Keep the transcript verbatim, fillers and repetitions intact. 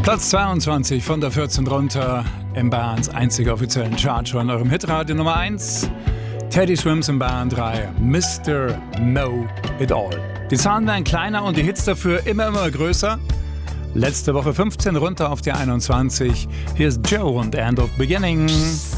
Platz zweiundzwanzig von der vierzehn runter im Bayerns einziger offiziellen Chart von eurem Hitradio Nummer eins. Teddy Swims in Bayern drei, Mister Know It All. Die Zahlen werden kleiner und die Hits dafür immer, immer größer. Letzte Woche fünfzehn runter auf die einundzwanzig. Hier ist Joe und End of Beginning.